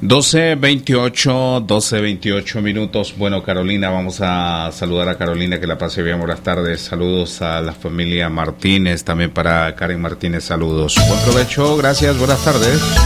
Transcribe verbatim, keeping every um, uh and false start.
doce veintiocho, doce veintiocho minutos. Bueno, Carolina, vamos a saludar a Carolina, que la pase bien. Buenas tardes. Saludos a la familia Martínez, también para Karen Martínez, saludos. Buen provecho, gracias, buenas tardes.